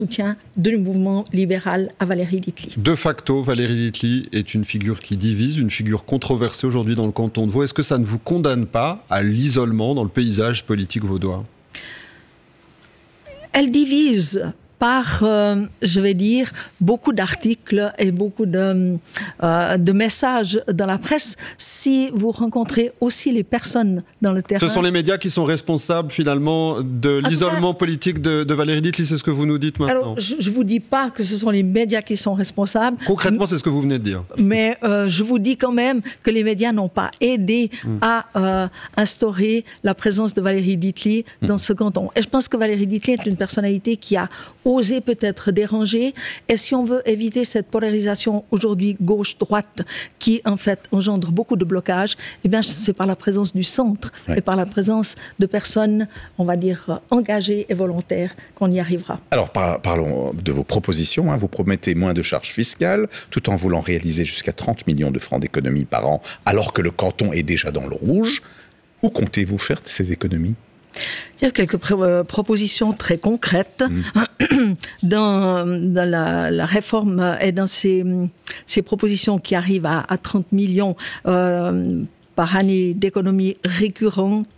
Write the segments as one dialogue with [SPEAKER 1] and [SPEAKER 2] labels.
[SPEAKER 1] soutien du mouvement libéral à Valérie Ditli.
[SPEAKER 2] De facto, Valérie Ditli est une figure qui divise, une figure controversée aujourd'hui dans le canton de Vaud. Est-ce que ça ne vous condamne pas à l'isolement dans le paysage politique vaudois ?
[SPEAKER 1] Elle divise par, je vais dire, beaucoup d'articles et beaucoup de messages dans la presse. Si vous rencontrez aussi les personnes dans le terrain...
[SPEAKER 2] Ce sont les médias qui sont responsables, finalement, de l'isolement politique de Valérie Ditli, c'est ce que vous nous dites maintenant.
[SPEAKER 1] Alors, je ne vous dis pas que ce sont les médias qui sont responsables.
[SPEAKER 2] Concrètement, c'est ce que vous venez de dire.
[SPEAKER 1] Mais je vous dis quand même que les médias n'ont pas aidé à instaurer la présence de Valérie Ditli dans ce canton. Et je pense que Valérie Ditli est une personnalité qui a osé peut-être déranger. Et si on veut éviter cette polarisation aujourd'hui gauche-droite qui en fait engendre beaucoup de blocages, eh bien c'est par la présence du centre et par la présence de personnes, on va dire, engagées et volontaires qu'on y arrivera.
[SPEAKER 3] Alors parlons de vos propositions. Vous promettez moins de charges fiscales tout en voulant réaliser jusqu'à 30 millions de francs d'économies par an alors que le canton est déjà dans le rouge. Où comptez-vous faire ces économies ?
[SPEAKER 1] Il y a quelques propositions très concrètes dans la réforme et dans ces propositions qui arrivent à 30 millions par année d'économies récurrentes.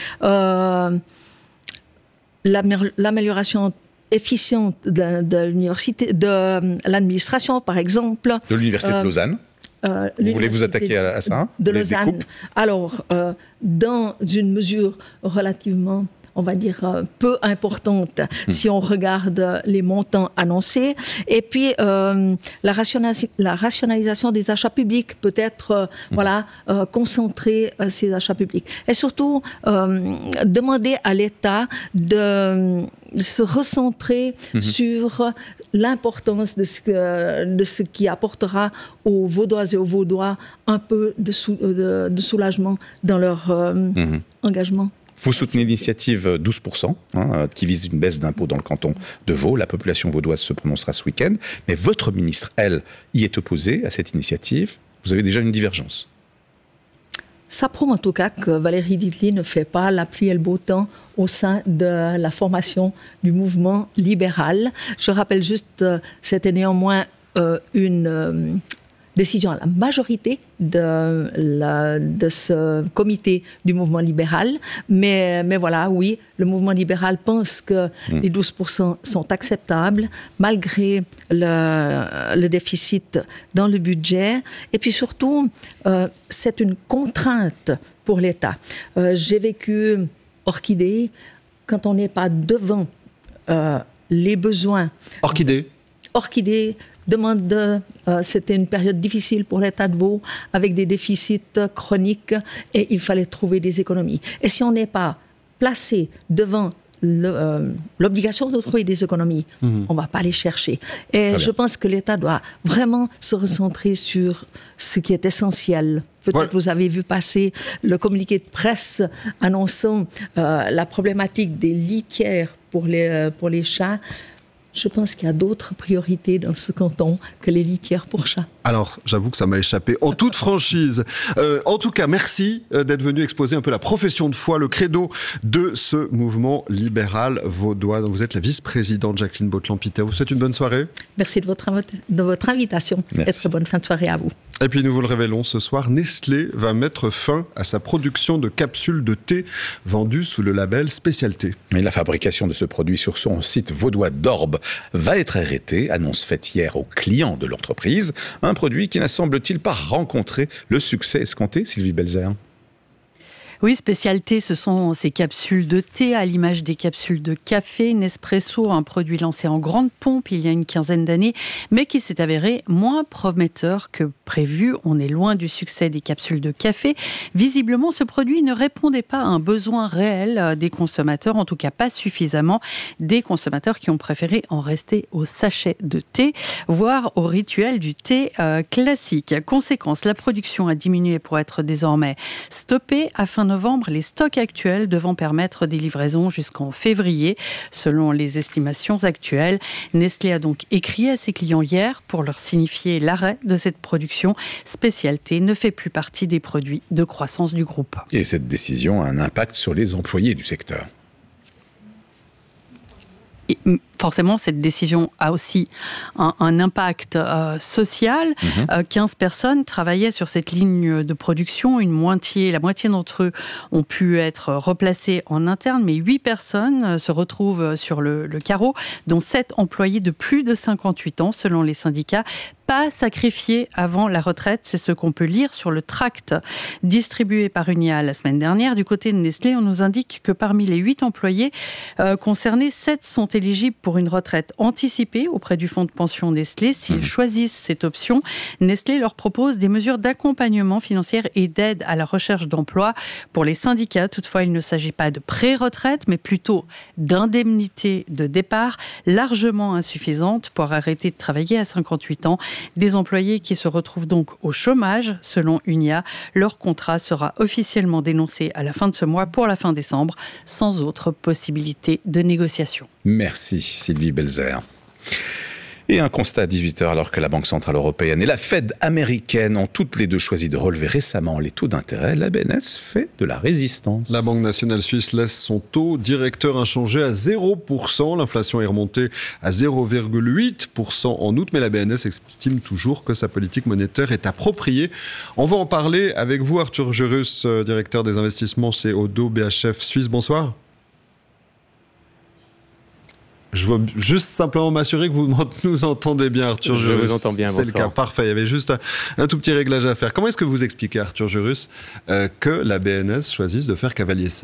[SPEAKER 1] L'amélioration efficiente de l'université, de l'administration, par exemple.
[SPEAKER 3] De l'université de Lausanne. Vous voulez vous attaquer à ça,
[SPEAKER 1] de Lausanne. Alors, dans une mesure relativement, on va dire, peu importante, si on regarde les montants annoncés. Et puis, la rationalisation des achats publics, peut-être, concentrer ces achats publics. Et surtout, demander à l'État de se recentrer sur l'importance de ce qui apportera aux Vaudoises et aux Vaudois un peu de soulagement dans leur engagement.
[SPEAKER 3] Vous soutenez l'initiative 12%, qui vise une baisse d'impôts dans le canton de Vaud. La population vaudoise se prononcera ce week-end. Mais votre ministre, elle, y est opposée à cette initiative. Vous avez déjà une divergence.
[SPEAKER 1] Ça prouve en tout cas que Valérie Ditli ne fait pas la pluie et le beau temps au sein de la formation du mouvement libéral. Je rappelle juste, c'était néanmoins une décision à la majorité de ce comité du mouvement libéral. Mais voilà, oui, le mouvement libéral pense que les 12% sont acceptables malgré le déficit dans le budget. Et puis surtout, c'est une contrainte pour l'État. J'ai vécu Orchidée, quand on n'est pas devant les besoins. Orchidée demande, c'était une période difficile pour l'État de Vaud, avec des déficits chroniques, et il fallait trouver des économies. Et si on n'est pas placé devant l'obligation de trouver des économies, on ne va pas les chercher. Et je pense que l'État doit vraiment se recentrer sur ce qui est essentiel. Peut-être vous avez vu passer le communiqué de presse annonçant la problématique des litières pour les chats. Je pense qu'il y a d'autres priorités dans ce canton que les litières pour chats.
[SPEAKER 2] Alors, j'avoue que ça m'a échappé en toute franchise. En tout cas, merci d'être venu exposer un peu la profession de foi, le credo de ce mouvement libéral vaudois. Donc, vous êtes la vice-présidente Jacqueline Bautlan-Pittet. Vous souhaitez une bonne soirée.
[SPEAKER 1] Merci de votre invitation. Merci. Et très bonne fin de soirée à vous.
[SPEAKER 2] Et puis nous vous le révélons ce soir, Nestlé va mettre fin à sa production de capsules de thé vendues sous le label Spécialité.
[SPEAKER 3] Mais la fabrication de ce produit sur son site vaudois d'Orbe va être arrêtée, annonce faite hier aux clients de l'entreprise. Un produit qui n'a semble-t-il pas rencontré le succès escompté, Sylvie Belzer.
[SPEAKER 4] Oui, Spécialité, ce sont ces capsules de thé à l'image des capsules de café. Nespresso, un produit lancé en grande pompe il y a une quinzaine d'années, mais qui s'est avéré moins prometteur que prévu. On est loin du succès des capsules de café. Visiblement, ce produit ne répondait pas à un besoin réel des consommateurs, en tout cas pas suffisamment, des consommateurs qui ont préféré en rester au sachet de thé, voire au rituel du thé classique. Conséquence, la production a diminué pour être désormais stoppée à fin novembre, les stocks actuels devant permettre des livraisons jusqu'en février. Selon les estimations actuelles, Nestlé a donc écrit à ses clients hier pour leur signifier l'arrêt de cette production. Spécialité ne fait plus partie des produits de croissance du groupe.
[SPEAKER 3] Et cette décision a un impact sur les employés du secteur.
[SPEAKER 4] Forcément, cette décision a aussi un impact social. 15 personnes travaillaient sur cette ligne de production. La moitié d'entre eux ont pu être replacés en interne, mais 8 personnes se retrouvent sur le carreau, dont 7 employés de plus de 58 ans, selon les syndicats. Pas sacrifiés avant la retraite, c'est ce qu'on peut lire sur le tract distribué par Unia la semaine dernière. Du côté de Nestlé, on nous indique que parmi les 8 employés concernés, 7 sont éligibles pour une retraite anticipée auprès du fonds de pension Nestlé. S'ils choisissent cette option, Nestlé leur propose des mesures d'accompagnement financier et d'aide à la recherche d'emploi. Pour les syndicats, toutefois, il ne s'agit pas de pré-retraite, mais plutôt d'indemnité de départ largement insuffisante pour arrêter de travailler à 58 ans. Des employés qui se retrouvent donc au chômage, selon Unia. Leur contrat sera officiellement dénoncé à la fin de ce mois pour la fin décembre, sans autre possibilité de négociation.
[SPEAKER 3] Merci Sylvie Belzer. Et un constat à 18h, alors que la Banque Centrale Européenne et la Fed américaine ont toutes les deux choisi de relever récemment les taux d'intérêt, la BNS fait de la résistance.
[SPEAKER 2] La Banque nationale suisse laisse son taux directeur inchangé à 0%. L'inflation est remontée à 0,8% en août, mais la BNS estime toujours que sa politique monétaire est appropriée. On va en parler avec vous, Arthur Jurus, directeur des investissements chez Oddo BHF Suisse. Bonsoir. Je veux juste simplement m'assurer que vous nous entendez bien, Arthur Jurus.
[SPEAKER 5] Je vous entends bien, bonsoir.
[SPEAKER 2] C'est le cas, parfait. Il y avait juste un tout petit réglage à faire. Comment est-ce que vous expliquez, Arthur Jurus, que la BNS choisisse de faire cavalier seul ?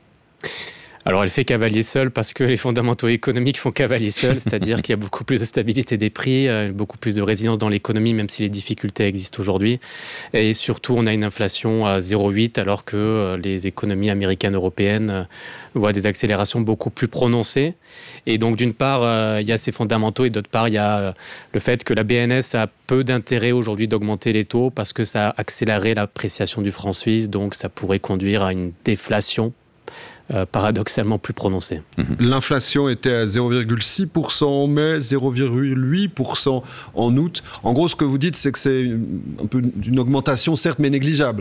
[SPEAKER 5] Alors, elle fait cavalier seul parce que les fondamentaux économiques font cavalier seul, c'est-à-dire qu'il y a beaucoup plus de stabilité des prix, beaucoup plus de résilience dans l'économie, même si les difficultés existent aujourd'hui. Et surtout, on a une inflation à 0,8 alors que les économies américaines, européennes voient des accélérations beaucoup plus prononcées. Et donc, d'une part, il y a ces fondamentaux et d'autre part, il y a le fait que la BNS a peu d'intérêt aujourd'hui d'augmenter les taux parce que ça a accéléré l'appréciation du franc suisse, donc ça pourrait conduire à une déflation paradoxalement plus prononcée.
[SPEAKER 2] L'inflation était à 0,6% en mai, 0,8% en août. En gros, ce que vous dites, c'est que c'est un peu une augmentation, certes, mais négligeable.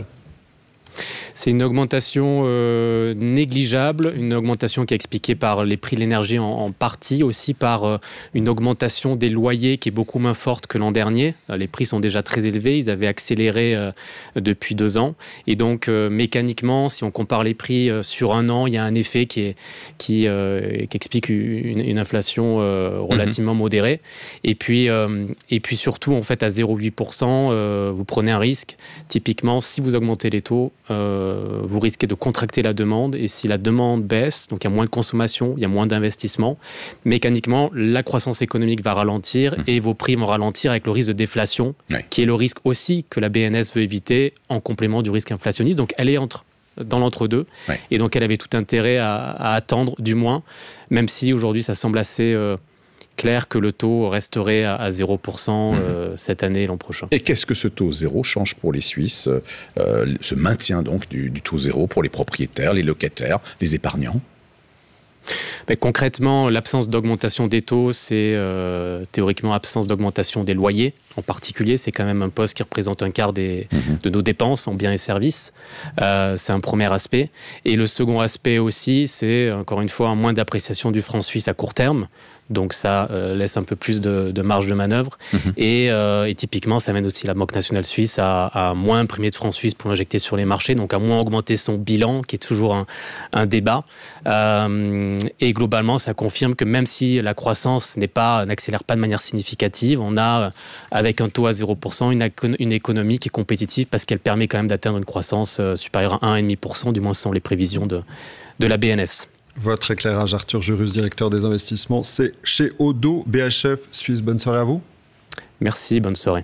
[SPEAKER 5] C'est une augmentation négligeable, une augmentation qui est expliquée par les prix de l'énergie en partie, aussi par une augmentation des loyers qui est beaucoup moins forte que l'an dernier. Les prix sont déjà très élevés, ils avaient accéléré depuis 2 ans. Et donc, mécaniquement, si on compare les prix sur un an, il y a un effet qui explique une inflation relativement modérée. Et puis surtout, en fait, à 0,8%, vous prenez un risque. Typiquement, si vous augmentez les taux, vous risquez de contracter la demande, et si la demande baisse, donc il y a moins de consommation, il y a moins d'investissement, mécaniquement, la croissance économique va ralentir et vos prix vont ralentir avec le risque de déflation, qui est le risque aussi que la BNS veut éviter en complément du risque inflationniste. Donc elle est dans l'entre-deux, et donc elle avait tout intérêt à attendre, du moins, même si aujourd'hui ça semble assez clair que le taux resterait à 0% cette année et l'an prochain.
[SPEAKER 3] Et qu'est-ce que ce taux zéro change pour les Suisses, ce maintien donc du taux zéro pour les propriétaires, les locataires, les épargnants ?
[SPEAKER 5] Mais concrètement, l'absence d'augmentation des taux, c'est théoriquement absence d'augmentation des loyers. En particulier, c'est quand même un poste qui représente un quart de nos dépenses en biens et services. C'est un premier aspect. Et le second aspect aussi, c'est encore une fois un moins d'appréciation du franc suisse à court terme. Donc ça laisse un peu plus de marge de manœuvre. Et typiquement, ça amène aussi la Banque nationale suisse à moins imprimer de francs suisses pour l'injecter sur les marchés, donc à moins augmenter son bilan, qui est toujours un débat. Et globalement, ça confirme que même si la croissance n'accélère pas de manière significative, on a, avec un taux à 0%, une économie qui est compétitive parce qu'elle permet quand même d'atteindre une croissance supérieure à 1,5%, du moins ce sont les prévisions de la BNS.
[SPEAKER 2] Votre éclairage, Arthur Jurus, directeur des investissements, c'est chez Oddo BHF Suisse. Bonne soirée à vous.
[SPEAKER 5] Merci, bonne soirée.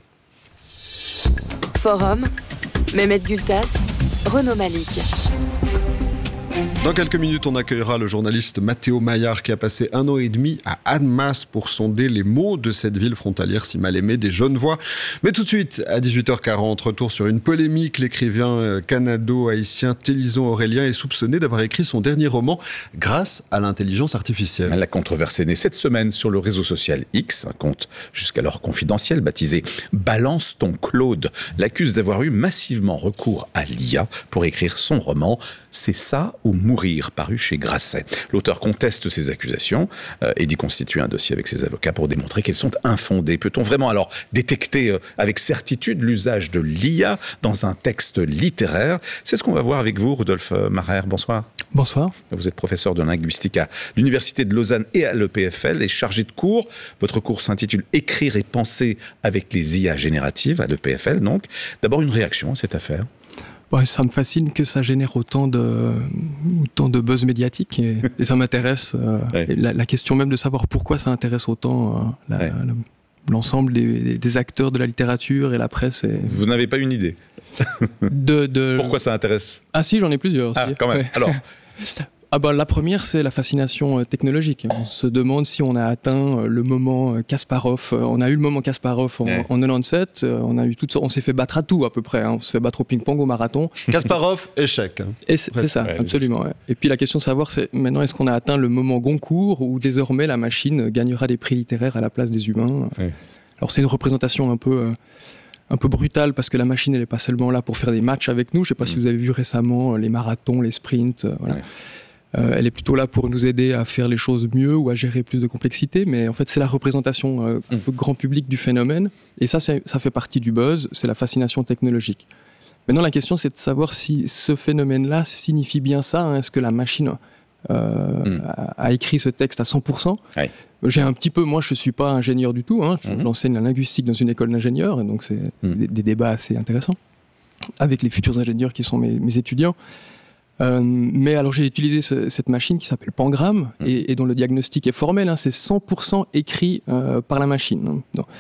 [SPEAKER 6] Forum, Mehmet Gültas, Renaud Malik.
[SPEAKER 2] Dans quelques minutes, on accueillera le journaliste Matteo Maillard qui a passé 1 an et demi à Annemasse pour sonder les maux de cette ville frontalière si mal aimée des Genevois. Mais tout de suite, à 18h40, retour sur une polémique. L'écrivain canado-haïtien Télisson Aurélien est soupçonné d'avoir écrit son dernier roman grâce à l'intelligence artificielle.
[SPEAKER 3] La controverse est née cette semaine sur le réseau social X, un compte jusqu'alors confidentiel baptisé « Balance ton Claude » l'accuse d'avoir eu massivement recours à l'IA pour écrire son roman. C'est ça ou Mourir, paru chez Grasset. L'auteur conteste ces accusations et dit constituer un dossier avec ses avocats pour démontrer qu'elles sont infondées. Peut-on vraiment alors détecter avec certitude l'usage de l'IA dans un texte littéraire? C'est ce qu'on va voir avec vous, Rudolf Marer. Bonsoir.
[SPEAKER 7] Bonsoir.
[SPEAKER 3] Vous êtes professeur de linguistique à l'Université de Lausanne et à l'EPFL et chargé de cours. Votre cours s'intitule « Écrire et penser avec les IA génératives » à l'EPFL. Donc, d'abord une réaction à cette affaire.
[SPEAKER 7] Ouais, ça me fascine que ça génère autant de buzz médiatique et ça m'intéresse.
[SPEAKER 3] Ouais.
[SPEAKER 7] La question même de savoir pourquoi ça intéresse autant l'ensemble des acteurs de la littérature et la presse.
[SPEAKER 3] Vous n'avez pas une idée Pourquoi ça intéresse?
[SPEAKER 7] Ah si, j'en ai plusieurs.
[SPEAKER 3] Ah, quand même. Ouais. Alors
[SPEAKER 7] la première, c'est la fascination technologique. On se demande si on a atteint le moment Kasparov. On a eu le moment Kasparov en 97. On s'est fait battre à tout à peu près. On s'est fait battre au ping-pong, au marathon.
[SPEAKER 2] Kasparov, échec.
[SPEAKER 7] Et c'est ça, absolument. Ouais. Et puis la question de savoir, c'est maintenant, est-ce qu'on a atteint le moment Goncourt où désormais la machine gagnera des prix littéraires à la place des humains? Alors c'est une représentation un peu brutale parce que la machine, elle n'est pas seulement là pour faire des matchs avec nous. Je ne sais pas si vous avez vu récemment les marathons, les sprints. Voilà. Elle est plutôt là pour nous aider à faire les choses mieux ou à gérer plus de complexité, mais en fait c'est la représentation un peu grand public du phénomène, et ça fait partie du buzz, c'est la fascination technologique. Maintenant la question c'est de savoir si ce phénomène-là signifie bien ça, hein. Est-ce que la machine a écrit ce texte à 100%? Moi je ne suis pas ingénieur du tout, hein. J'enseigne la linguistique dans une école d'ingénieurs, et donc c'est des débats assez intéressants avec les futurs ingénieurs qui sont mes étudiants. Mais alors j'ai utilisé cette machine qui s'appelle Pangram et dont le diagnostic est formel, hein, c'est 100% écrit par la machine.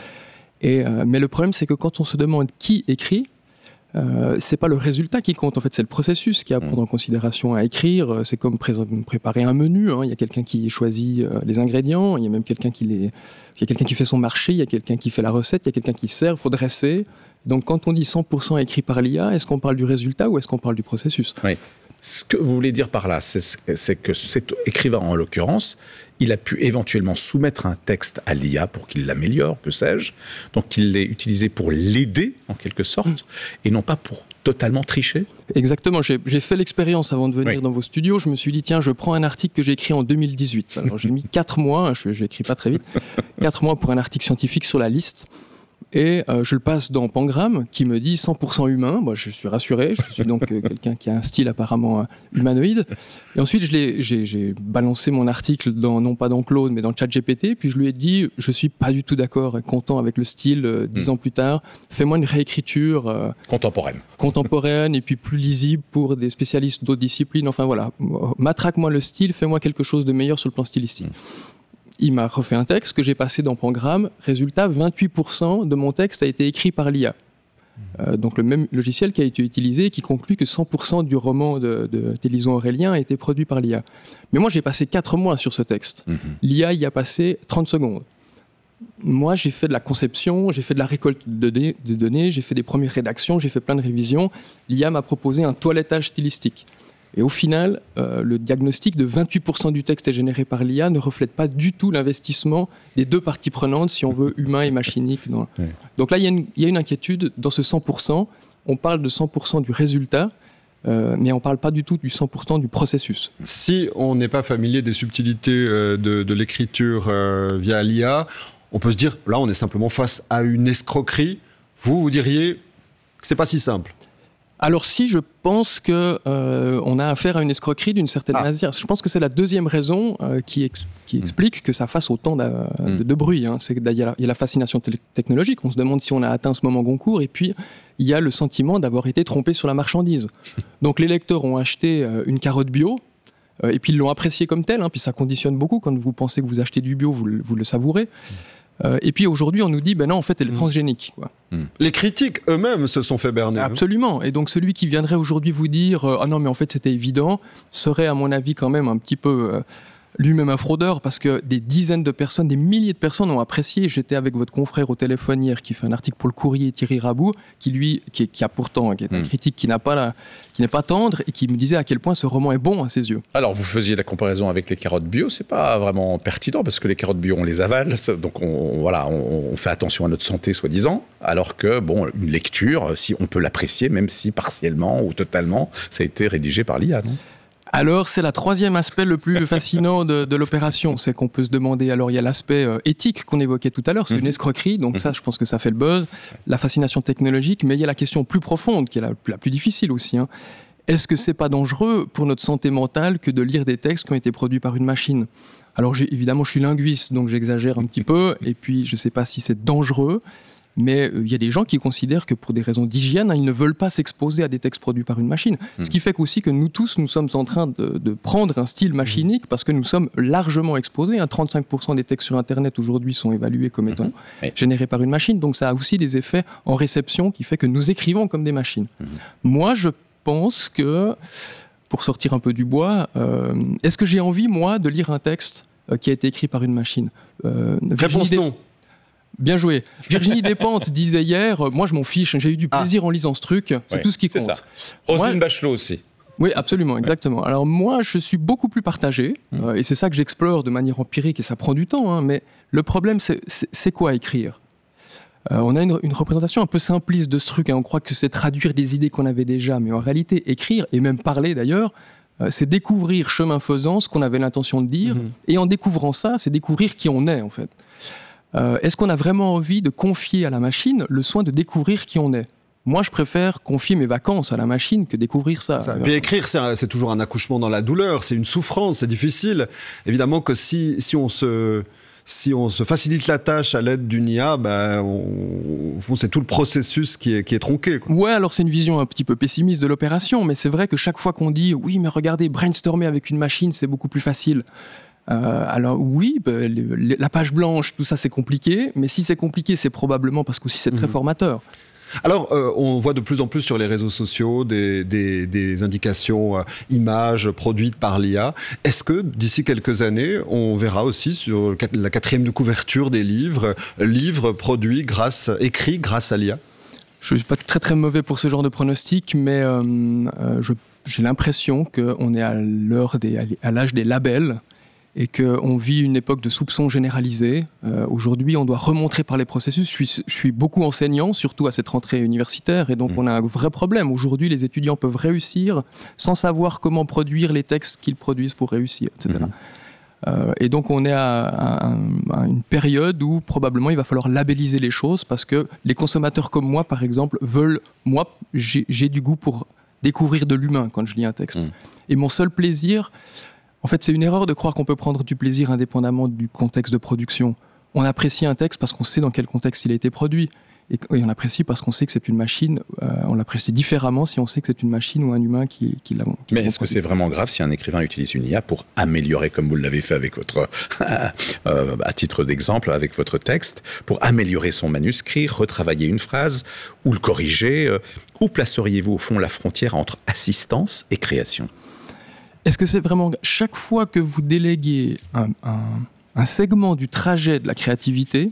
[SPEAKER 7] Mais le problème c'est que quand on se demande qui écrit, c'est pas le résultat qui compte, en fait c'est le processus qui est à prendre en considération à écrire. C'est comme préparer un menu, hein. Il y a quelqu'un qui choisit les ingrédients, il y a même quelqu'un qui fait son marché, il y a quelqu'un qui fait la recette, il y a quelqu'un qui sert, il faut dresser. Donc quand on dit 100% écrit par l'IA, est-ce qu'on parle du résultat ou est-ce qu'on parle du processus?
[SPEAKER 3] Ce que vous voulez dire par là, c'est que cet écrivain, en l'occurrence, il a pu éventuellement soumettre un texte à l'IA pour qu'il l'améliore, que sais-je. Donc il l'ait utilisé pour l'aider, en quelque sorte, et non pas pour totalement tricher.
[SPEAKER 7] Exactement. J'ai fait l'expérience avant de venir dans vos studios. Je me suis dit, tiens, je prends un article que j'ai écrit en 2018. Alors j'ai mis 4 mois, je n'écris pas très vite, 4 mois pour un article scientifique sur la liste. Et je le passe dans Pangram, qui me dit 100% humain. Moi, je suis rassuré. Je suis donc quelqu'un qui a un style apparemment humanoïde. Et ensuite, j'ai balancé mon article non pas dans Claude, mais dans ChatGPT. Puis je lui ai dit, je suis pas du tout d'accord, content avec le style. 10 ans plus tard, fais-moi une réécriture contemporaine et puis plus lisible pour des spécialistes d'autres disciplines. Enfin voilà, matraque-moi le style, fais-moi quelque chose de meilleur sur le plan stylistique. Il m'a refait un texte que j'ai passé dans Pangram. Résultat, 28% de mon texte a été écrit par l'IA. Donc le même logiciel qui a été utilisé et qui conclut que 100% du roman de Télisson Aurélien a été produit par l'IA. Mais moi, j'ai passé 4 mois sur ce texte. L'IA y a passé 30 secondes. Moi, j'ai fait de la conception, j'ai fait de la récolte de données, j'ai fait des premières rédactions, j'ai fait plein de révisions. L'IA m'a proposé un toilettage stylistique. Et au final, le diagnostic de 28% du texte est généré par l'IA ne reflète pas du tout l'investissement des deux parties prenantes, si on veut, humain et machinique. Donc là, il y a une inquiétude dans ce 100%. On parle de 100% du résultat, mais on ne parle pas du tout du 100% du processus.
[SPEAKER 2] Si on n'est pas familier des subtilités de l'écriture via l'IA, on peut se dire, là, on est simplement face à une escroquerie. Vous diriez que ce n'est pas si simple.
[SPEAKER 7] Alors si, je pense qu'on a affaire à une escroquerie d'une certaine manière. Je pense que c'est la deuxième raison qui explique que ça fasse autant de bruit. Hein. C'est qu'il y a la fascination technologique. On se demande si on a atteint ce moment Goncourt. Et puis, il y a le sentiment d'avoir été trompé sur la marchandise. Donc les lecteurs ont acheté une carotte bio. Et puis ils l'ont appréciée comme telle. Hein. Puis ça conditionne beaucoup. Quand vous pensez que vous achetez du bio, vous le savourez. Et puis aujourd'hui, on nous dit, ben non, en fait, elle est transgénique, quoi.
[SPEAKER 2] Les critiques eux-mêmes se sont fait berner.
[SPEAKER 7] Absolument. Et donc celui qui viendrait aujourd'hui vous dire, ah non, mais en fait, c'était évident, serait à mon avis quand même un petit peu lui-même un fraudeur, parce que des dizaines de personnes, des milliers de personnes ont apprécié. J'étais avec votre confrère au téléphone hier qui fait un article pour le Courrier, Thierry Raboux, qui est pourtant un critique qui n'est pas tendre et qui me disait à quel point ce roman est bon à ses yeux.
[SPEAKER 3] Alors vous faisiez la comparaison avec les carottes bio, c'est pas vraiment pertinent parce que les carottes bio on les avale, donc on fait attention à notre santé soi-disant, alors que une lecture, si on peut l'apprécier, même si partiellement ou totalement, ça a été rédigé par l'IA, non ?
[SPEAKER 7] Alors, c'est le troisième aspect le plus fascinant de l'opération. C'est qu'on peut se demander, alors il y a l'aspect éthique qu'on évoquait tout à l'heure, c'est une escroquerie, donc ça, je pense que ça fait le buzz, la fascination technologique, mais il y a la question plus profonde, qui est la plus difficile aussi. Est-ce que c'est pas dangereux pour notre santé mentale que de lire des textes qui ont été produits par une machine ? Alors, évidemment, je suis linguiste, donc j'exagère un petit peu, et puis je sais pas si c'est dangereux, mais il y a des gens qui considèrent que pour des raisons d'hygiène, ils ne veulent pas s'exposer à des textes produits par une machine. Ce qui fait qu'aussi que nous tous, nous sommes en train de prendre un style machinique parce que nous sommes largement exposés. 35% des textes sur Internet aujourd'hui sont évalués comme étant générés par une machine. Donc ça a aussi des effets en réception qui fait que nous écrivons comme des machines. Moi, je pense que, pour sortir un peu du bois, est-ce que j'ai envie, moi, de lire un texte qui a été écrit par une machine ?
[SPEAKER 2] Réponse non.
[SPEAKER 7] Bien joué. Virginie Despentes disait hier, moi je m'en fiche, j'ai eu du plaisir en lisant ce truc, c'est tout ce qui compte.
[SPEAKER 3] Roselyne Bachelot aussi.
[SPEAKER 7] Oui, absolument, exactement. Alors moi, je suis beaucoup plus partagé, et c'est ça que j'explore de manière empirique, et ça prend du temps, mais le problème, c'est quoi écrire ? On a une représentation un peu simpliste de ce truc, on croit que c'est traduire des idées qu'on avait déjà, mais en réalité, écrire, et même parler d'ailleurs, c'est découvrir chemin faisant ce qu'on avait l'intention de dire, et en découvrant ça, c'est découvrir qui on est en fait. Est-ce qu'on a vraiment envie de confier à la machine le soin de découvrir qui on est ? Moi, je préfère confier mes vacances à la machine que découvrir ça.
[SPEAKER 2] Puis écrire, c'est toujours un accouchement dans la douleur, c'est une souffrance, c'est difficile. Évidemment que si on se facilite la tâche à l'aide d'une IA, c'est tout le processus qui est tronqué, quoi.
[SPEAKER 7] Ouais, alors c'est une vision un petit peu pessimiste de l'opération, mais c'est vrai que chaque fois qu'on dit « oui, mais regardez, brainstormer avec une machine, c'est beaucoup plus facile », alors oui, la page blanche, tout ça c'est compliqué, mais si c'est compliqué, c'est probablement parce qu'aussi c'est très formateur.
[SPEAKER 2] Alors, on voit de plus en plus sur les réseaux sociaux des indications images produites par l'IA. Est-ce que d'ici quelques années, on verra aussi sur la 4e de couverture des livres produits écrits grâce à l'IA ?
[SPEAKER 7] Je ne suis pas très très mauvais pour ce genre de pronostic, mais j'ai l'impression qu'on est à l'âge des labels, et qu'on vit une époque de soupçons généralisés. Aujourd'hui, on doit remontrer par les processus. Je suis beaucoup enseignant, surtout à cette rentrée universitaire, et donc on a un vrai problème. Aujourd'hui, les étudiants peuvent réussir sans savoir comment produire les textes qu'ils produisent pour réussir, etc. Et donc on est à une période où probablement il va falloir labelliser les choses, parce que les consommateurs comme moi, par exemple, j'ai du goût pour découvrir de l'humain quand je lis un texte. Et mon seul plaisir... En fait, c'est une erreur de croire qu'on peut prendre du plaisir indépendamment du contexte de production. On apprécie un texte parce qu'on sait dans quel contexte il a été produit. Et on apprécie parce qu'on sait que c'est une machine. On l'apprécie différemment si on sait que c'est une machine ou un humain qui l'a.
[SPEAKER 3] Mais est-ce que c'est vraiment grave si un écrivain utilise une IA pour améliorer, comme vous l'avez fait avec votre, à titre d'exemple, avec votre texte, pour améliorer son manuscrit, retravailler une phrase ou le corriger ? Où placeriez-vous au fond la frontière entre assistance et création ?
[SPEAKER 7] Est-ce que c'est vraiment... Chaque fois que vous déléguez un segment du trajet de la créativité,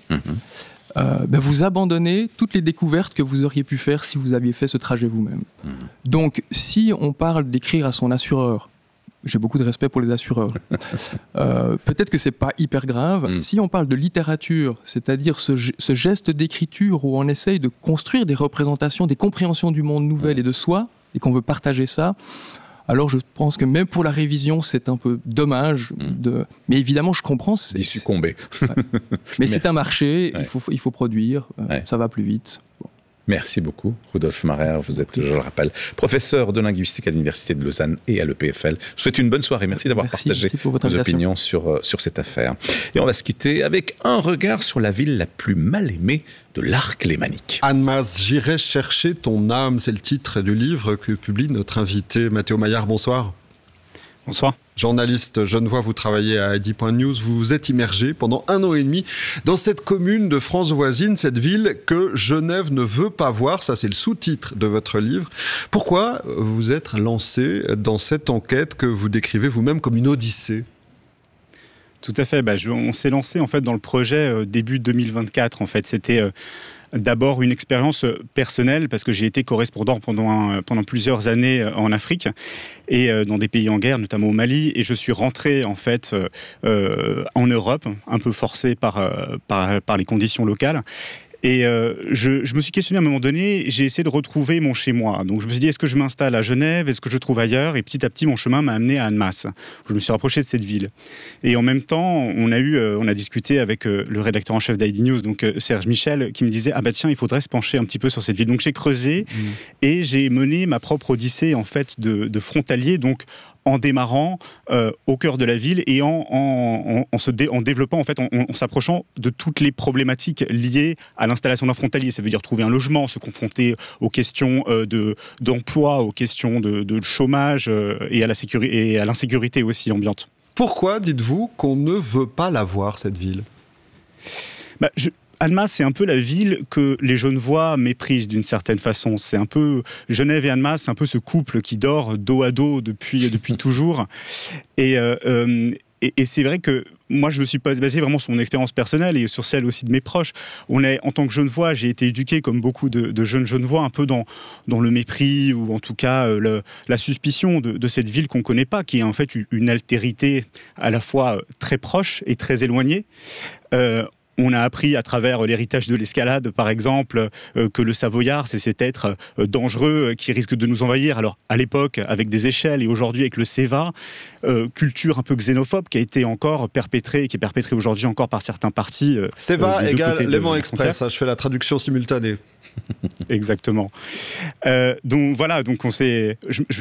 [SPEAKER 7] vous abandonnez toutes les découvertes que vous auriez pu faire si vous aviez fait ce trajet vous-même. Donc, si on parle d'écrire à son assureur, j'ai beaucoup de respect pour les assureurs, peut-être que c'est pas hyper grave. Si on parle de littérature, c'est-à-dire ce geste d'écriture où on essaye de construire des représentations, des compréhensions du monde nouvelles et de soi, et qu'on veut partager ça... Alors je pense que même pour la révision, c'est un peu dommage. Mais évidemment, je comprends.
[SPEAKER 3] D'y succomber.
[SPEAKER 7] Ouais. Mais c'est un marché, il faut produire, ça va plus vite. Bon.
[SPEAKER 3] Merci beaucoup, Rudolf Marer. Vous êtes, je le rappelle, professeur de linguistique à l'Université de Lausanne et à l'EPFL. Je vous souhaite une bonne soirée. Merci d'avoir partagé vos opinions sur cette affaire. Et on va se quitter avec un regard sur la ville la plus mal aimée de l'arc lémanique.
[SPEAKER 2] Annemasse, j'irai chercher ton âme. C'est le titre du livre que publie notre invité Mathéo Maillard. Bonsoir.
[SPEAKER 8] Bonsoir.
[SPEAKER 2] Journaliste genevois, vous travaillez à ID.news, vous vous êtes immergé pendant 1 an et demi dans cette commune de France voisine, cette ville que Genève ne veut pas voir, ça c'est le sous-titre de votre livre. Pourquoi vous êtes lancé dans cette enquête que vous décrivez vous-même comme une odyssée ?
[SPEAKER 8] Tout à fait, on s'est lancé en fait dans le projet début 2024 en fait, c'était... D'abord, une expérience personnelle, parce que j'ai été correspondant pendant plusieurs années en Afrique et dans des pays en guerre, notamment au Mali, et je suis rentré en fait en Europe, un peu forcé par les conditions locales. Et je me suis questionné à un moment donné, j'ai essayé de retrouver mon chez-moi. Donc je me suis dit, est-ce que je m'installe à Genève, est-ce que je trouve ailleurs? Et petit à petit, mon chemin m'a amené à Annemasse. Je me suis rapproché de cette ville. Et en même temps, on a discuté avec le rédacteur en chef d'ID News, donc Serge Michel, qui me disait, ah bah tiens, il faudrait se pencher un petit peu sur cette ville. Donc j'ai creusé et j'ai mené ma propre odyssée en fait de frontalier, donc en démarrant au cœur de la ville et en développant, en fait, en s'approchant de toutes les problématiques liées à l'installation d'un frontalier. Ça veut dire trouver un logement, se confronter aux questions d'emploi, aux questions de chômage et à l'insécurité aussi ambiante.
[SPEAKER 2] Pourquoi dites-vous qu'on ne veut pas la voir, cette ville ?
[SPEAKER 8] Annemasse, c'est un peu la ville que les Genevois méprisent d'une certaine façon. C'est un peu Genève et Annemasse, c'est un peu ce couple qui dort dos à dos depuis toujours. Et c'est vrai que moi, je me suis basé vraiment sur mon expérience personnelle et sur celle aussi de mes proches. En tant que Genevois, j'ai été éduqué comme beaucoup de jeunes Genevois, un peu dans le mépris ou en tout cas la suspicion de cette ville qu'on connaît pas, qui est en fait une altérité à la fois très proche et très éloignée. On a appris à travers l'héritage de l'escalade, par exemple, que le Savoyard, c'est cet être dangereux qui risque de nous envahir. Alors, à l'époque, avec des échelles, et aujourd'hui avec le Seva, culture un peu xénophobe qui a été encore perpétrée, et qui est perpétrée aujourd'hui encore par certains partis.
[SPEAKER 2] Seva égale Léman Express, je fais la traduction simultanée.
[SPEAKER 8] Exactement. Donc voilà, donc on s'est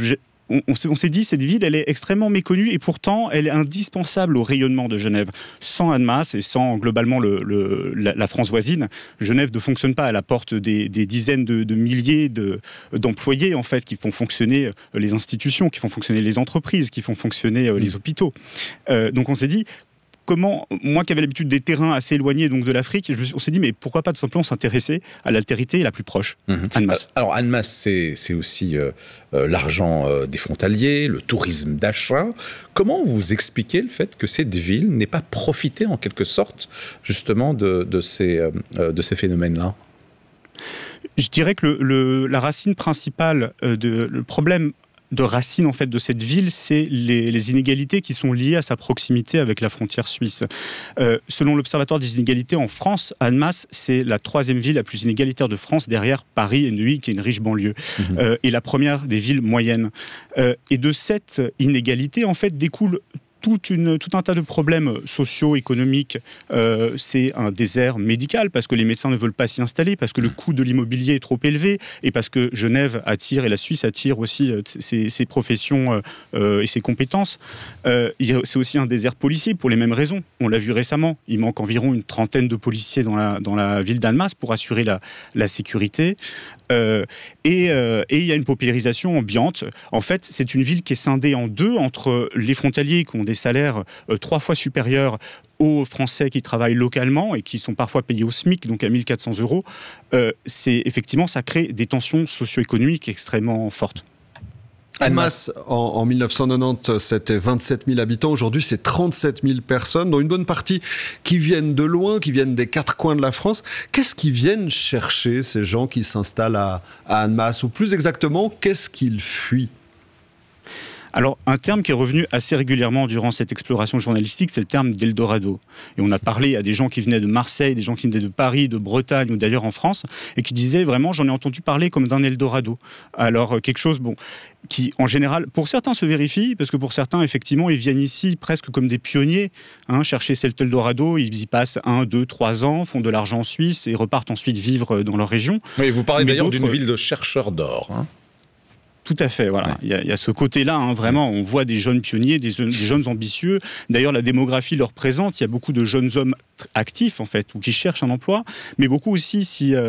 [SPEAKER 8] dit, cette ville, elle est extrêmement méconnue et pourtant, elle est indispensable au rayonnement de Genève. Sans Annemasse et sans globalement la France voisine, Genève ne fonctionne pas. Elle apporte des dizaines de milliers d'employés, en fait, qui font fonctionner les institutions, qui font fonctionner les entreprises, qui font fonctionner les hôpitaux. Donc on s'est dit, comment, moi qui avais l'habitude des terrains assez éloignés donc de l'Afrique, on s'est dit, mais pourquoi pas tout simplement s'intéresser à l'altérité la plus proche, Annemasse.
[SPEAKER 3] Alors Annemasse, c'est aussi l'argent des frontaliers, le tourisme d'achat. Comment vous expliquez le fait que cette ville n'ait pas profité en quelque sorte justement de ces phénomènes-là ?
[SPEAKER 8] Je dirais que la racine principale, le problème de racine en fait de cette ville, c'est les inégalités qui sont liées à sa proximité avec la frontière suisse. Selon l'Observatoire des inégalités en France, Annemasse, c'est la 3e ville la plus inégalitaire de France, derrière Paris et Neuilly, qui est une riche banlieue, et la première des villes moyennes. Et de cette inégalité, en fait, découle tout un tas de problèmes socio-économiques. C'est un désert médical parce que les médecins ne veulent pas s'y installer, parce que le coût de l'immobilier est trop élevé et parce que Genève attire et la Suisse attire aussi ses professions et ses compétences. C'est aussi un désert policier pour les mêmes raisons. On l'a vu récemment. Il manque environ une trentaine de policiers dans la ville d'Annemasse pour assurer la sécurité. Et il y a une paupérisation ambiante. En fait, c'est une ville qui est scindée en deux entre les frontaliers qui ont des salaires 3 fois supérieurs aux Français qui travaillent localement et qui sont parfois payés au SMIC, donc à 1 400 €. Effectivement, ça crée des tensions socio-économiques extrêmement fortes.
[SPEAKER 2] Annemasse, en 1990, c'était 27 000 habitants. Aujourd'hui, c'est 37 000 personnes, dont une bonne partie qui viennent de loin, qui viennent des 4 coins de la France. Qu'est-ce qu'ils viennent chercher, ces gens qui s'installent à Annemasse ? Ou plus exactement, qu'est-ce qu'ils fuient ?
[SPEAKER 8] Alors, un terme qui est revenu assez régulièrement durant cette exploration journalistique, c'est le terme d'Eldorado. Et on a parlé à des gens qui venaient de Marseille, des gens qui venaient de Paris, de Bretagne ou d'ailleurs en France, et qui disaient vraiment, j'en ai entendu parler comme d'un Eldorado. Alors, quelque chose, qui, en général, pour certains se vérifie, parce que pour certains, effectivement, ils viennent ici presque comme des pionniers, chercher cet Eldorado, ils y passent 1, 2, 3 ans, font de l'argent en Suisse et repartent ensuite vivre dans leur région.
[SPEAKER 3] Oui, vous parlez d'ailleurs d'une ville de chercheurs d'or,
[SPEAKER 8] Tout à fait, voilà. Il y a ce côté-là, vraiment, on voit des jeunes pionniers, des jeunes ambitieux. D'ailleurs, la démographie leur présente, il y a beaucoup de jeunes hommes actifs, en fait, ou qui cherchent un emploi, mais beaucoup aussi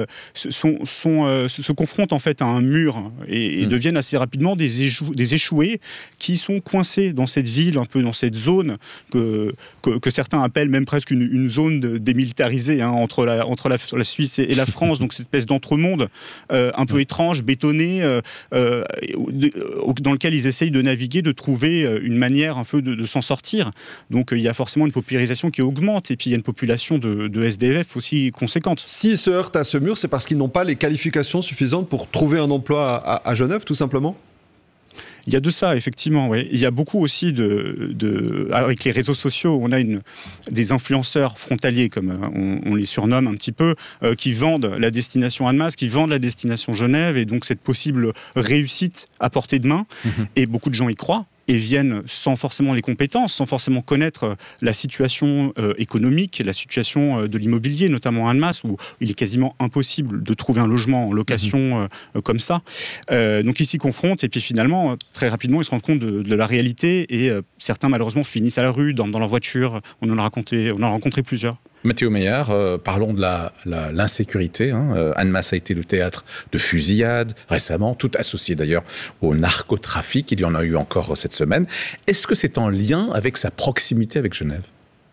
[SPEAKER 8] se confrontent, en fait, à un mur et deviennent assez rapidement des échoués qui sont coincés dans cette ville, un peu dans cette zone que certains appellent même presque une zone démilitarisée, entre la Suisse et la France, donc cette espèce d'entremonde un peu étrange, bétonné, dans lequel ils essayent de naviguer, de trouver une manière un peu de s'en sortir. Donc il y a forcément une paupérisation qui augmente et puis il y a une population de SDF aussi conséquente.
[SPEAKER 2] S'ils se heurtent à ce mur, c'est parce qu'ils n'ont pas les qualifications suffisantes pour trouver un emploi à Genève, tout simplement ?
[SPEAKER 8] Il y a de ça, effectivement. Ouais. Il y a beaucoup aussi avec les réseaux sociaux, on a des influenceurs frontaliers, comme on les surnomme un petit peu, qui vendent la destination Annemasse, qui vendent la destination Genève, et donc cette possible réussite à portée de main. Et beaucoup de gens y croient. Et viennent sans forcément les compétences, sans forcément connaître la situation économique, la situation de l'immobilier, notamment à Annemasse, où il est quasiment impossible de trouver un logement en location comme ça. Donc ils s'y confrontent, et puis finalement, très rapidement, ils se rendent compte de la réalité, et certains, malheureusement, finissent à la rue, dans leur voiture. On en a rencontré plusieurs.
[SPEAKER 3] Mathéo Maillard, parlons de l'insécurité. Annemasse a été le théâtre de fusillades récemment, tout associé d'ailleurs au narcotrafic. Il y en a eu encore cette semaine. Est-ce que c'est en lien avec sa proximité avec Genève ?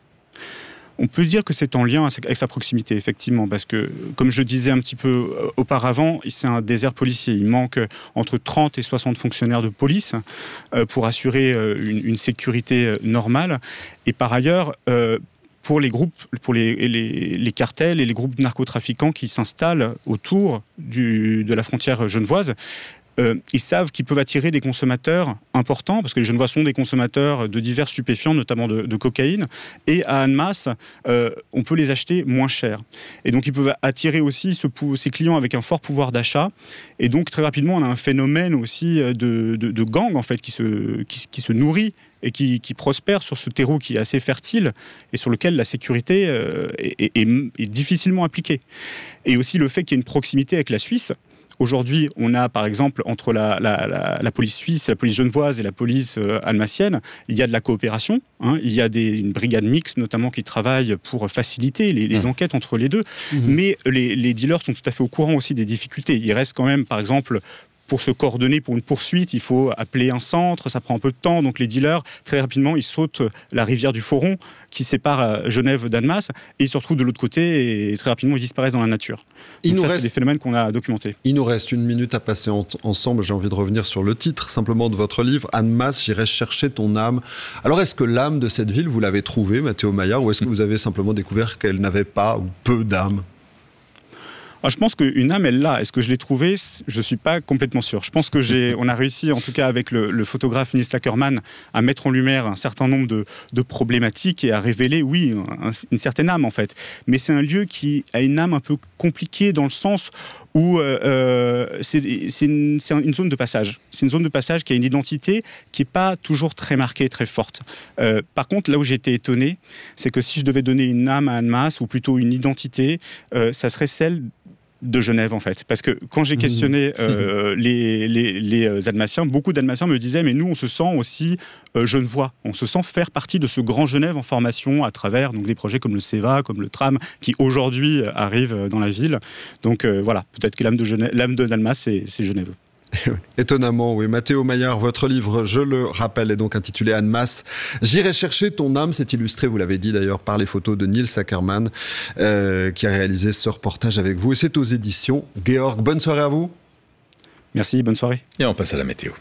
[SPEAKER 8] On peut dire que c'est en lien avec sa proximité, effectivement, parce que, comme je disais un petit peu auparavant, c'est un désert policier. Il manque entre 30 et 60 fonctionnaires de police pour assurer une sécurité normale. Et par ailleurs, pour les groupes, pour les cartels et les groupes narcotrafiquants qui s'installent autour de la frontière genevoise, ils savent qu'ils peuvent attirer des consommateurs importants, parce que les Genevois sont des consommateurs de divers stupéfiants, notamment de cocaïne, et à Annemasse, on peut les acheter moins cher. Et donc ils peuvent attirer aussi ces clients avec un fort pouvoir d'achat, et donc très rapidement on a un phénomène aussi de gang en fait qui se nourrit et qui prospère sur ce terreau qui est assez fertile et sur lequel la sécurité est difficilement appliquée. Et aussi le fait qu'il y ait une proximité avec la Suisse. Aujourd'hui, on a par exemple entre la police suisse, la police genevoise et la police almacienne, il y a de la coopération. Il y a une brigade mixte notamment qui travaille pour faciliter les enquêtes entre les deux. Mais les dealers sont tout à fait au courant aussi des difficultés. Il reste quand même, par exemple, pour se coordonner pour une poursuite, il faut appeler un centre, ça prend un peu de temps. Donc les dealers, très rapidement, ils sautent la rivière du Foron qui sépare Genève d'Annemasse et ils se retrouvent de l'autre côté et très rapidement, ils disparaissent dans la nature. Donc c'est des phénomènes qu'on a documentés.
[SPEAKER 2] Il nous reste 1 minute à passer ensemble. J'ai envie de revenir sur le titre simplement de votre livre, Annemasse, j'irai chercher ton âme. Alors est-ce que l'âme de cette ville, vous l'avez trouvée, Mathéo Maillard, ou est-ce que vous avez simplement découvert qu'elle n'avait pas ou peu d'âme ?
[SPEAKER 8] Je pense qu'une âme, elle l'a. Est-ce que je l'ai trouvée ? Je ne suis pas complètement sûr. Je pense on a réussi, en tout cas avec le photographe Nils Ackermann, à mettre en lumière un certain nombre de problématiques et à révéler, oui, une certaine âme en fait. Mais c'est un lieu qui a une âme un peu compliquée dans le sens où c'est une zone de passage. C'est une zone de passage qui a une identité qui n'est pas toujours très marquée, très forte. Par contre, là où j'ai été étonné, c'est que si je devais donner une âme à Annemasse, ou plutôt une identité, ça serait celle de Genève en fait, parce que quand j'ai questionné les Almaciens, beaucoup d'Almaciens me disaient mais nous on se sent aussi genevois, on se sent faire partie de ce grand Genève en formation à travers donc des projets comme le CEVA, comme le tram qui aujourd'hui arrivent dans la ville. Donc voilà, peut-être que l'âme d'Annemasse c'est Genève.
[SPEAKER 2] Étonnamment, oui. Mathéo Maillard, votre livre, je le rappelle, est donc intitulé Annemasse. J'irai chercher ton âme. C'est illustré, vous l'avez dit d'ailleurs, par les photos de Nils Ackermann, qui a réalisé ce reportage avec vous. Et c'est aux éditions Georg. Bonne soirée à vous.
[SPEAKER 8] Merci, bonne soirée.
[SPEAKER 3] Et on passe à la météo.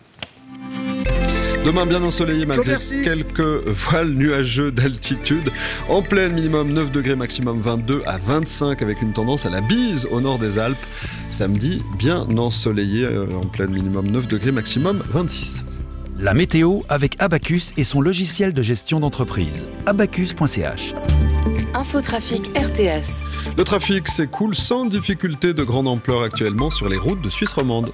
[SPEAKER 2] Demain bien ensoleillé malgré quelques voiles nuageux d'altitude. En pleine, minimum 9 degrés, maximum 22 à 25 avec une tendance à la bise au nord des Alpes. Samedi, bien ensoleillé, en pleine, minimum 9 degrés, maximum 26.
[SPEAKER 9] La météo avec Abacus et son logiciel de gestion d'entreprise. Abacus.ch.
[SPEAKER 6] Infotrafic RTS.
[SPEAKER 2] Le trafic s'écoule sans difficulté de grande ampleur actuellement sur les routes de Suisse romande.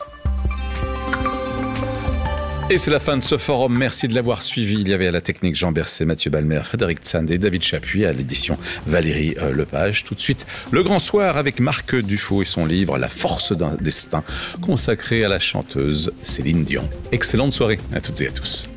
[SPEAKER 3] Et c'est la fin de ce forum. Merci de l'avoir suivi. Il y avait à la technique Jean Berset, Mathieu Balmer, Frédéric Tsand et David Chapuis, à l'édition Valérie Lepage. Tout de suite, le grand soir avec Marc Dufaux et son livre La force d'un destin, consacré à la chanteuse Céline Dion. Excellente soirée à toutes et à tous.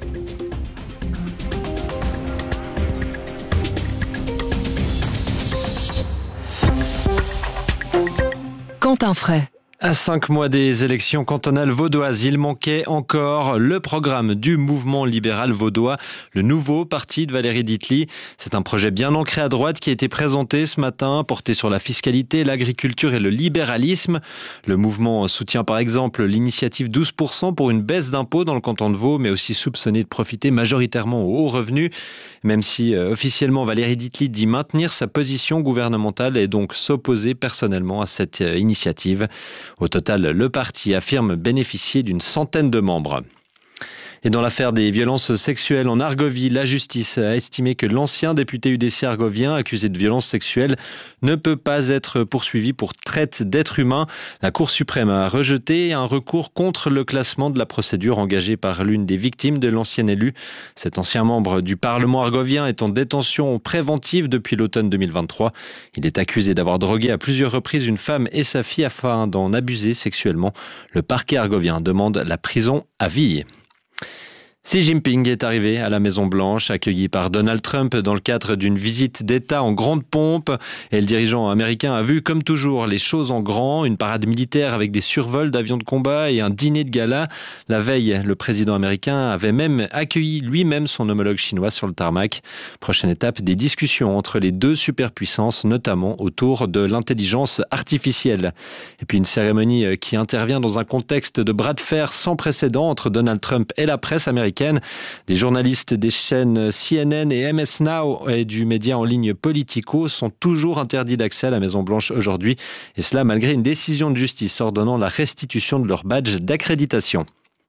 [SPEAKER 6] Quentin Fray.
[SPEAKER 10] À 5 mois des élections cantonales vaudoises, il manquait encore le programme du mouvement libéral vaudois, le nouveau parti de Valérie Ditely. C'est un projet bien ancré à droite qui a été présenté ce matin, porté sur la fiscalité, l'agriculture et le libéralisme. Le mouvement soutient par exemple l'initiative 12% pour une baisse d'impôts dans le canton de Vaud, mais aussi soupçonné de profiter majoritairement aux hauts revenus. Même si officiellement Valérie Ditely dit maintenir sa position gouvernementale et donc s'opposer personnellement à cette initiative. Au total, le parti affirme bénéficier d'une centaine de membres. Et dans l'affaire des violences sexuelles en Argovie, la justice a estimé que l'ancien député UDC argovien accusé de violences sexuelles ne peut pas être poursuivi pour traite d'êtres humains. La Cour suprême a rejeté un recours contre le classement de la procédure engagée par l'une des victimes de l'ancien élu. Cet ancien membre du Parlement argovien est en détention préventive depuis l'automne 2023. Il est accusé d'avoir drogué à plusieurs reprises une femme et sa fille afin d'en abuser sexuellement. Le parquet argovien demande la prison à vie. Xi Jinping est arrivé à la Maison-Blanche, accueilli par Donald Trump dans le cadre d'une visite d'État en grande pompe. Et le dirigeant américain a vu, comme toujours, les choses en grand, une parade militaire avec des survols d'avions de combat et un dîner de gala. La veille, le président américain avait même accueilli lui-même son homologue chinois sur le tarmac. Prochaine étape, des discussions entre les deux superpuissances, notamment autour de l'intelligence artificielle. Et puis une cérémonie qui intervient dans un contexte de bras de fer sans précédent entre Donald Trump et la presse américaine. Des journalistes des chaînes CNN et MS Now et du média en ligne Politico sont toujours interdits d'accès à la Maison-Blanche aujourd'hui, et cela malgré une décision de justice ordonnant la restitution de leur badge d'accréditation.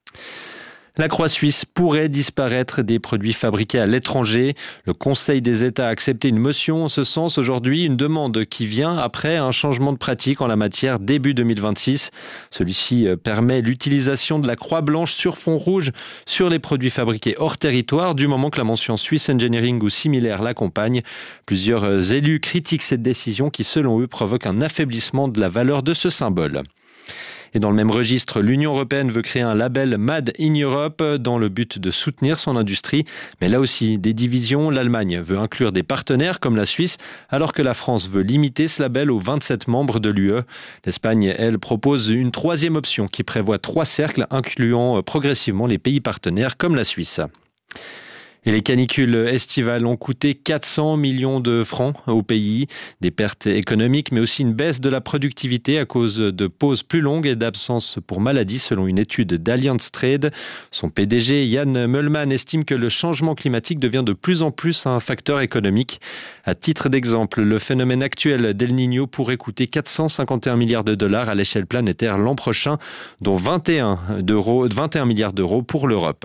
[SPEAKER 10] La croix suisse pourrait disparaître des produits fabriqués à l'étranger. Le Conseil des États a accepté une motion en ce sens aujourd'hui, une demande qui vient après un changement de pratique en la matière début 2026. Celui-ci permet l'utilisation de la croix blanche sur fond rouge sur les produits fabriqués hors territoire, du moment que la mention Swiss Engineering ou similaire l'accompagne. Plusieurs élus critiquent cette décision qui, selon eux, provoque un affaiblissement de la valeur de ce symbole. Et dans le même registre, l'Union européenne veut créer un label Made in Europe dans le but de soutenir son industrie. Mais là aussi, des divisions. L'Allemagne veut inclure des partenaires comme la Suisse, alors que la France veut limiter ce label aux 27 membres de l'UE. L'Espagne, elle, propose une troisième option qui prévoit 3 cercles incluant progressivement les pays partenaires comme la Suisse. Et les canicules estivales ont coûté 400 millions de francs au pays. Des pertes économiques, mais aussi une baisse de la productivité à cause de pauses plus longues et d'absences pour maladie, selon une étude d'Allianz Trade. Son PDG, Jan Möllmann, estime que le changement climatique devient de plus en plus un facteur économique. À titre d'exemple, le phénomène actuel d'El Niño pourrait coûter 451 milliards de dollars à l'échelle planétaire l'an prochain, dont 21 milliards d'euros pour l'Europe.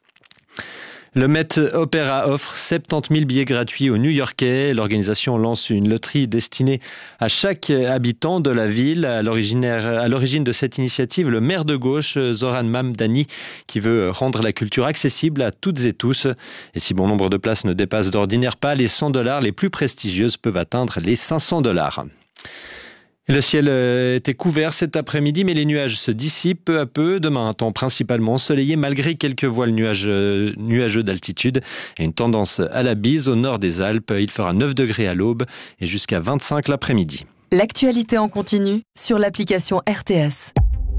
[SPEAKER 10] Le Met Opera offre 70 000 billets gratuits aux New-Yorkais. L'organisation lance une loterie destinée à chaque habitant de la ville. À l'origine de cette initiative, le maire de gauche, Zoran Mamdani, qui veut rendre la culture accessible à toutes et tous. Et si bon nombre de places ne dépassent d'ordinaire pas les $100, les plus prestigieuses peuvent atteindre les $500. Le ciel était couvert cet après-midi, mais les nuages se dissipent peu à peu. Demain, un temps principalement ensoleillé, malgré quelques voiles nuageux d'altitude et une tendance à la bise au nord des Alpes. Il fera 9 degrés à l'aube et jusqu'à 25 l'après-midi.
[SPEAKER 6] L'actualité en continu sur l'application RTS.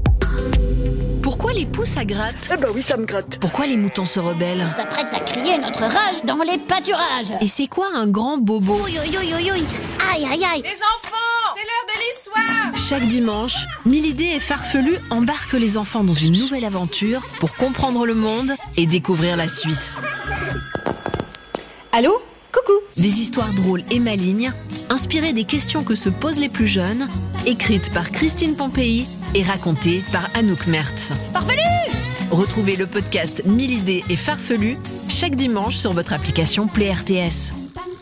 [SPEAKER 11] Pourquoi les poules ça gratte?
[SPEAKER 12] Eh ben oui, ça me gratte.
[SPEAKER 11] Pourquoi les moutons se rebellent?
[SPEAKER 13] On s'apprête à crier notre rage dans les pâturages.
[SPEAKER 11] Et c'est quoi un grand bobo?
[SPEAKER 13] Aïe, aïe, aïe, aïe. Aïe, aïe, aïe.
[SPEAKER 14] Les enfants, c'est l'heure de l'histoire.
[SPEAKER 11] Chaque dimanche, Milidé et Farfelu embarquent les enfants dans une nouvelle aventure pour comprendre le monde et découvrir la Suisse.
[SPEAKER 15] Allô? Coucou.
[SPEAKER 11] Des histoires drôles et malignes, inspirées des questions que se posent les plus jeunes, écrites par Christine Pompéi et racontées par Anouk Mertz.
[SPEAKER 13] Farfelu!
[SPEAKER 11] Retrouvez le podcast Milidé et Farfelu chaque dimanche sur votre application Play RTS.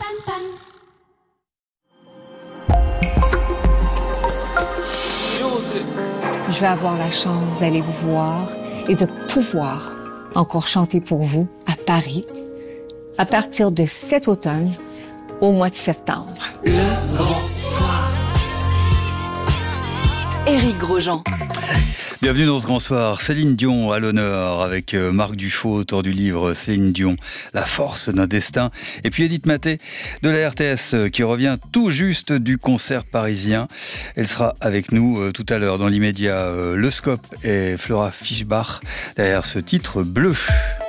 [SPEAKER 15] Je vais avoir la chance d'aller vous voir et de pouvoir encore chanter pour vous à Paris à partir de cet automne au mois de septembre.
[SPEAKER 6] Le grand soir. Éric Grosjean.
[SPEAKER 16] Bienvenue dans ce grand soir. Céline Dion à l'honneur avec Marc Dufaux, auteur du livre Céline Dion, La force d'un destin. Et puis Edith Maté de la RTS qui revient tout juste du concert parisien. Elle sera avec nous tout à l'heure. Dans l'immédiat, Le Scope et Flora Fischbach derrière ce titre bleu.